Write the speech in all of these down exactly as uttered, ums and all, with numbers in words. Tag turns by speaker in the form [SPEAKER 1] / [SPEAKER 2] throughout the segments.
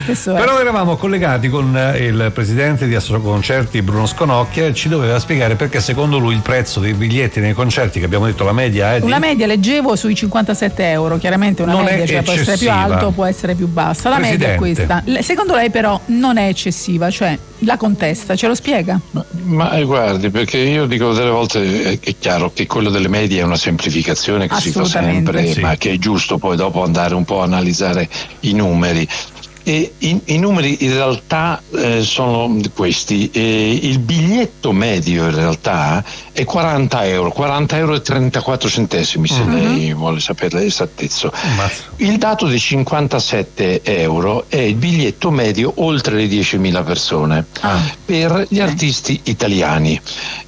[SPEAKER 1] Però eravamo collegati con il presidente di Assoconcerti Bruno Sconocchia e ci doveva spiegare perché secondo lui il prezzo dei biglietti nei concerti, che abbiamo detto la media è di...
[SPEAKER 2] Una media leggevo sui cinquantasette euro, chiaramente una
[SPEAKER 1] non
[SPEAKER 2] media, cioè può essere più alto, può essere più bassa, la
[SPEAKER 1] Presidente.
[SPEAKER 2] media è questa. Secondo lei però non è eccessiva, cioè la contesta, ce lo spiega?
[SPEAKER 3] Ma, ma eh, guardi, perché io dico delle volte è, è chiaro che quello delle medie è una semplificazione che si fa sempre,
[SPEAKER 1] sì.
[SPEAKER 3] ma che è giusto poi dopo andare un po' a analizzare i numeri. E i, i numeri in realtà eh, sono questi. E il biglietto medio in realtà è quaranta euro, quaranta euro e trentaquattro centesimi, se uh-huh. lei vuole sapere l'esattezza. Il dato di cinquantasette euro è il biglietto medio oltre le diecimila persone ah. per gli artisti italiani.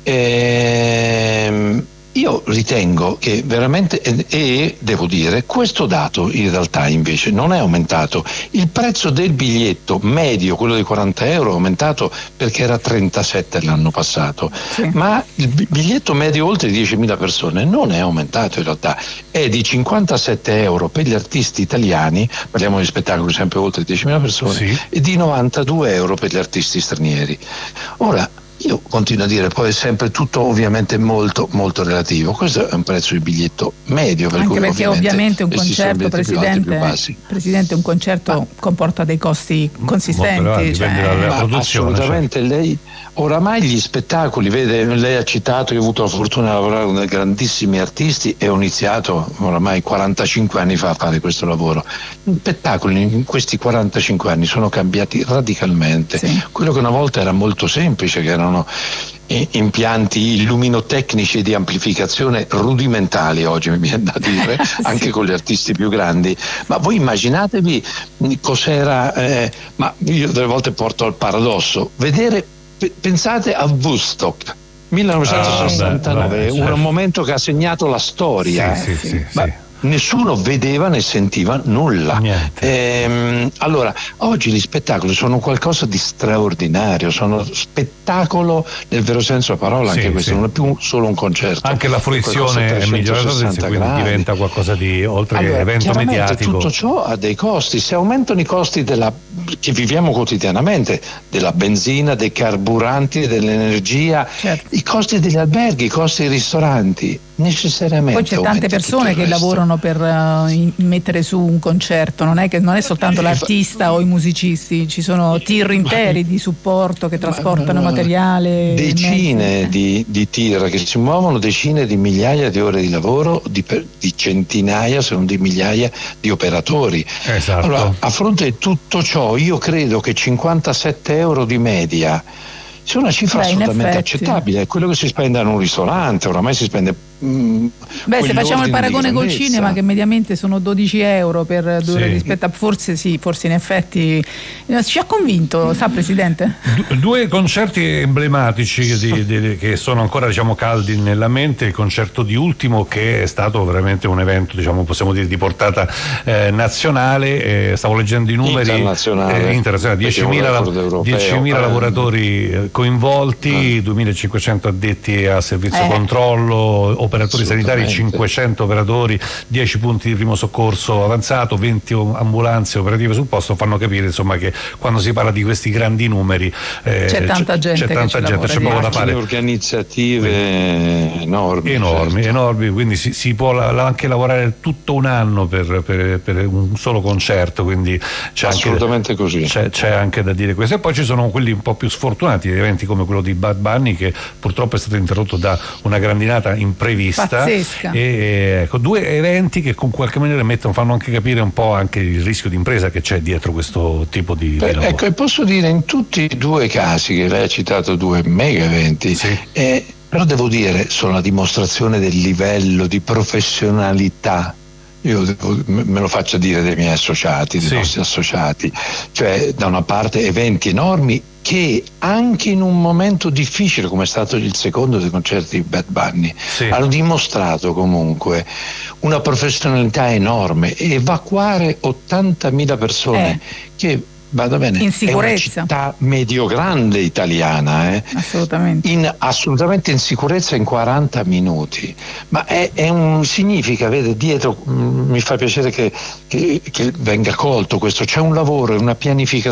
[SPEAKER 3] Ehm, Io ritengo che veramente, e devo dire, questo dato in realtà invece non è aumentato. Il prezzo del biglietto medio, quello di quaranta euro, è aumentato perché era trentasette l'anno passato, sì. ma il biglietto medio oltre diecimila persone non è aumentato in realtà, è di cinquantasette euro per gli artisti italiani, parliamo di spettacoli sempre oltre diecimila persone, sì. e di novantadue euro per gli artisti stranieri. Ora, io continuo a dire, poi è sempre tutto ovviamente molto molto relativo. Questo è un prezzo di biglietto medio, per
[SPEAKER 2] anche
[SPEAKER 3] cui
[SPEAKER 2] perché ovviamente, ovviamente un concerto, presidente,
[SPEAKER 3] più
[SPEAKER 2] presidente, un concerto ma, comporta dei costi consistenti.
[SPEAKER 1] Elevati,
[SPEAKER 2] cioè,
[SPEAKER 1] dalla produzione,
[SPEAKER 3] assolutamente,
[SPEAKER 1] cioè.
[SPEAKER 3] lei oramai gli spettacoli, vede, lei ha citato, io ho avuto la fortuna di lavorare con dei grandissimi artisti e ho iniziato oramai quarantacinque anni fa a fare questo lavoro. Gli spettacoli in questi quarantacinque anni sono cambiati radicalmente. Sì. Quello che una volta era molto semplice, che erano impianti illuminotecnici di amplificazione rudimentali, oggi mi viene da dire, sì. anche con gli artisti più grandi, ma voi immaginatevi cos'era, eh, ma io delle volte porto al paradosso, vedere, p- pensate a Woodstock millenovecentosessantanove, oh, beh, beh, un momento che ha segnato la storia,
[SPEAKER 1] sì, sì, sì,
[SPEAKER 3] ma
[SPEAKER 1] sì.
[SPEAKER 3] nessuno vedeva né sentiva nulla. Ehm, allora, oggi gli spettacoli sono qualcosa di straordinario, sono spettacolo nel vero senso della parola, sì, anche questo sì. non è più solo un concerto.
[SPEAKER 1] Anche la fruizione è migliorata, quindi gradi. diventa qualcosa di, oltre allora, che evento mediatico.
[SPEAKER 3] Tutto ciò ha dei costi, se aumentano i costi della, che viviamo quotidianamente, della benzina, dei carburanti, dell'energia, certo. i costi degli alberghi, i costi dei ristoranti, necessariamente.
[SPEAKER 2] Poi c'è tante persone che lavorano per uh, mettere su un concerto, non è che non è soltanto l'artista o i musicisti, ci sono tir interi di supporto che trasportano ma, materiale,
[SPEAKER 3] decine di, di tir che si muovono, decine di migliaia di ore di lavoro, di, di centinaia se non di migliaia di operatori.
[SPEAKER 1] Esatto.
[SPEAKER 3] Allora, a fronte di tutto ciò, io credo che cinquantasette euro di media sia una cifra Beh, assolutamente accettabile, è quello che si spende in un ristorante, oramai si spende. Mm,
[SPEAKER 2] Beh, se facciamo il paragone col cinema, che mediamente sono dodici euro per due sì. ore di spettacolo, forse sì, forse in effetti ci ha convinto, sa Presidente?
[SPEAKER 1] Du- due concerti emblematici di, di, che sono ancora diciamo caldi nella mente, il concerto di Ultimo, che è stato veramente un evento, diciamo, possiamo dire di portata eh, nazionale, eh, stavo leggendo i numeri,
[SPEAKER 3] internazionale,
[SPEAKER 1] eh, internazionale diecimila, la, diecimila lavoratori coinvolti, ah. duemilacinquecento addetti a servizio eh. controllo, operatori sanitari, cinquecento operatori, dieci punti di primo soccorso avanzato, venti ambulanze operative sul posto, fanno capire insomma che quando si parla di questi grandi numeri eh,
[SPEAKER 2] c'è tanta gente,
[SPEAKER 1] c'è, tanta gente, c'è poco da fare.
[SPEAKER 3] Organizzative quindi, enormi,
[SPEAKER 1] enormi,
[SPEAKER 3] certo.
[SPEAKER 1] enormi, quindi si, si può la, anche lavorare tutto un anno per, per, per un solo concerto, quindi c'è
[SPEAKER 3] assolutamente
[SPEAKER 1] anche,
[SPEAKER 3] così.
[SPEAKER 1] C'è, c'è anche da dire questo. E poi ci sono quelli un po' più sfortunati, eventi come quello di Bad Bunny, che purtroppo è stato interrotto da una grandinata imprevista.
[SPEAKER 2] Pazzesca.
[SPEAKER 1] E ecco, due eventi che con qualche maniera mettono, fanno anche capire un po' anche il rischio di impresa che c'è dietro questo tipo di,
[SPEAKER 3] Beh,
[SPEAKER 1] di lavoro.
[SPEAKER 3] Ecco, e posso dire, in tutti e due i casi che lei ha citato, due mega eventi, sì. eh, però devo dire sono la dimostrazione del livello di professionalità. Io devo, me lo faccio dire dai miei associati, dei sì. nostri associati, cioè da una parte eventi enormi che anche in un momento difficile come è stato il secondo dei concerti di Bad Bunny sì. hanno dimostrato comunque una professionalità enorme, evacuare ottantamila persone eh. che vada bene,
[SPEAKER 2] in sicurezza.
[SPEAKER 3] È una città medio-grande italiana, eh?
[SPEAKER 2] Assolutamente.
[SPEAKER 3] In, assolutamente in sicurezza in quaranta minuti, ma è, è un, significa, vede, dietro mh, mi fa piacere che, che, che venga colto questo, c'è un lavoro e una pianificazione